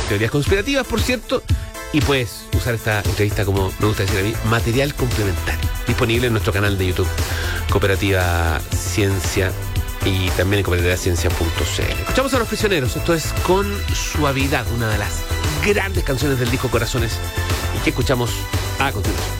teorías conspirativas, por cierto, y puedes usar esta entrevista, como me gusta decir a mí, material complementario, disponible en nuestro canal de YouTube, Cooperativa Ciencia, y también en cooperativaciencia.cl. Escuchamos a Los Prisioneros, esto es Con Suavidad, una de las grandes canciones del disco Corazones, y que escuchamos a continuación.